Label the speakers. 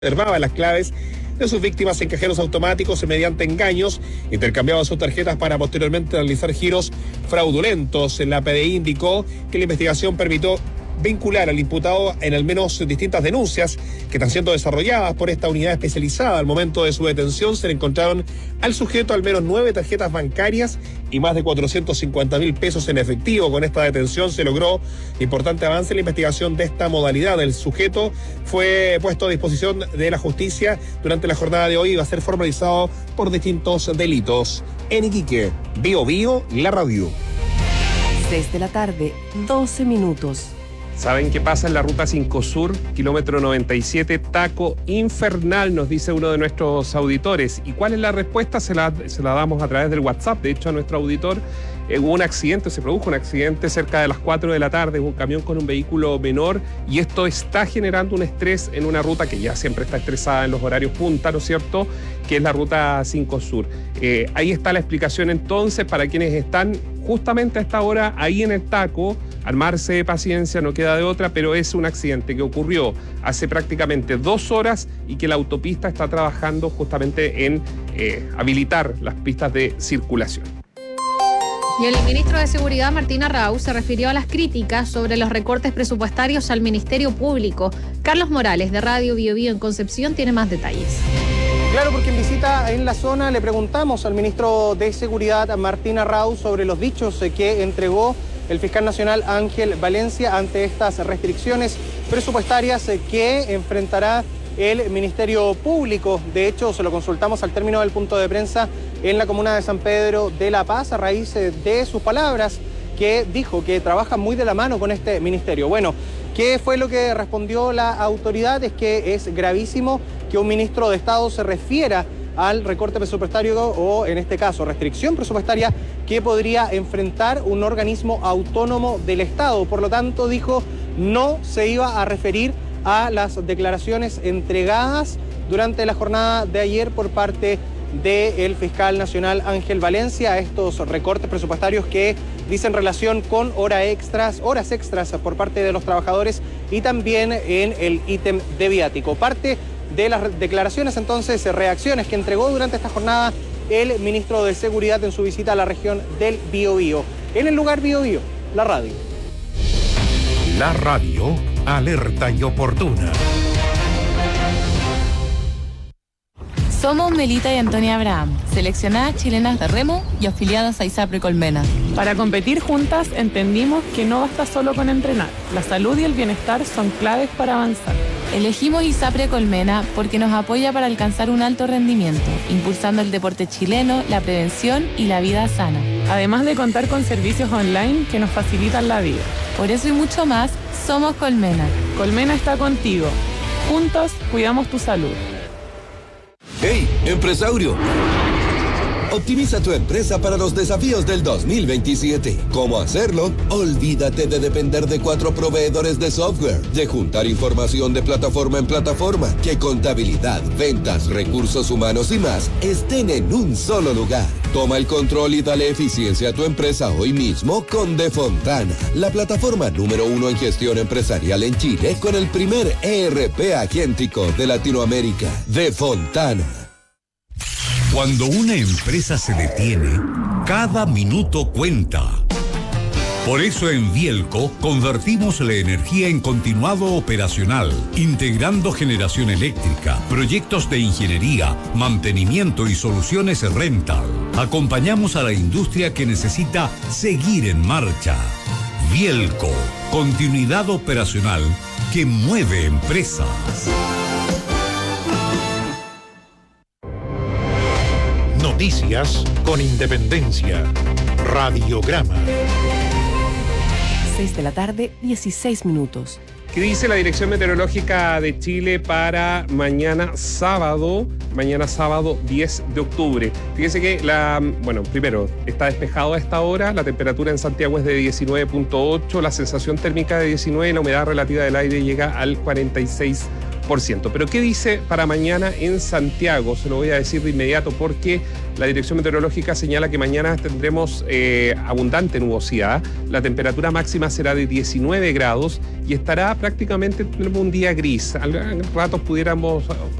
Speaker 1: Conservaba las claves de sus víctimas en cajeros automáticos y mediante engaños intercambiaba sus tarjetas para posteriormente realizar giros fraudulentos. La PDI indicó que la investigación permitió vincular al imputado en al menos distintas denuncias que están siendo desarrolladas por esta unidad especializada. Al momento de su detención se le encontraron al sujeto al menos 9 tarjetas bancarias y más de 450.000 pesos en efectivo. Con esta detención se logró importante avance en la investigación de esta modalidad. El sujeto fue puesto a disposición de la justicia durante la jornada de hoy y va a ser formalizado por distintos delitos. En Iquique, Bio Bio, la radio.
Speaker 2: 6 de la tarde, 12 minutos.
Speaker 3: ¿Saben qué pasa en la ruta 5 Sur, kilómetro 97, taco infernal, nos dice uno de nuestros auditores? ¿Y cuál es la respuesta? Se la damos a través del WhatsApp. De hecho, a nuestro auditor se produjo un accidente cerca de las 4 de la tarde, un camión con un vehículo menor, y esto está generando un estrés en una ruta que ya siempre está estresada en los horarios punta, ¿no es cierto?, que es la ruta 5 Sur. Ahí está la explicación entonces para quienes están justamente a esta hora ahí en el taco. Armarse de paciencia, no queda de otra, pero es un accidente que ocurrió hace prácticamente 2 horas y que la autopista está trabajando justamente en habilitar las pistas de circulación.
Speaker 4: Y el ministro de Seguridad, Martín Arrau, se refirió a las críticas sobre los recortes presupuestarios al Ministerio Público. Carlos Morales, de Radio Bio Bio en Concepción, tiene más detalles.
Speaker 5: Claro, porque en visita en la zona le preguntamos al ministro de Seguridad, Martín Arrau, sobre los dichos que entregó el fiscal nacional Ángel Valencia ante estas restricciones presupuestarias que enfrentará el Ministerio Público. De hecho, se lo consultamos al término del punto de prensa en la comuna de San Pedro de La Paz a raíz de sus palabras, que dijo que trabaja muy de la mano con este ministerio. Bueno, ¿qué fue lo que respondió la autoridad? Es que es gravísimo que un ministro de Estado se refiera al recorte presupuestario o, en este caso, restricción presupuestaria que podría enfrentar un organismo autónomo del Estado. Por lo tanto, dijo, no se iba a referir a las declaraciones entregadas durante la jornada de ayer por parte del fiscal nacional Ángel Valencia, a estos recortes presupuestarios que dicen relación con horas extras por parte de los trabajadores y también en el ítem de viático. Parte de las declaraciones, entonces, reacciones que entregó durante esta jornada el ministro de Seguridad en su visita a la región del Biobío. En el lugar Biobío, la radio.
Speaker 6: La radio, alerta y oportuna.
Speaker 7: Somos Melita y Antonia Abraham, seleccionadas chilenas de remo y afiliadas a ISAPRE Colmena.
Speaker 8: Para competir juntas entendimos que no basta solo con entrenar. La salud y el bienestar son claves para avanzar.
Speaker 7: Elegimos ISAPRE Colmena porque nos apoya para alcanzar un alto rendimiento, impulsando el deporte chileno, la prevención y la vida sana.
Speaker 8: Además de contar con servicios online que nos facilitan la vida.
Speaker 7: Por eso y mucho más, somos Colmena.
Speaker 8: Colmena está contigo. Juntos cuidamos tu salud.
Speaker 9: ¡Hey, empresario! Optimiza tu empresa para los desafíos del 2027. ¿Cómo hacerlo? Olvídate de depender de 4 proveedores de software, de juntar información de plataforma en plataforma, que contabilidad, ventas, recursos humanos y más estén en un solo lugar. Toma el control y dale eficiencia a tu empresa hoy mismo con Defontana, la plataforma número 1 en gestión empresarial en Chile, con el primer ERP agéntico de Latinoamérica. Defontana.
Speaker 6: Cuando una empresa se detiene, cada minuto cuenta. Por eso en Vielco convertimos la energía en continuado operacional, integrando generación eléctrica, proyectos de ingeniería, mantenimiento y soluciones rental. Acompañamos a la industria que necesita seguir en marcha. Vielco, continuidad operacional que mueve empresas. Noticias con independencia. Radiograma.
Speaker 2: 6 de la tarde, 16 minutos.
Speaker 3: ¿Qué dice la Dirección Meteorológica de Chile para mañana sábado 10 de octubre? Fíjense que primero, está despejado a esta hora, la temperatura en Santiago es de 19.8, la sensación térmica de 19 y la humedad relativa del aire llega al 46%. Pero ¿qué dice para mañana en Santiago? Se lo voy a decir de inmediato porque la Dirección Meteorológica señala que mañana tendremos abundante nubosidad. La temperatura máxima será de 19 grados y estará prácticamente un día gris. A ratos pudiéramos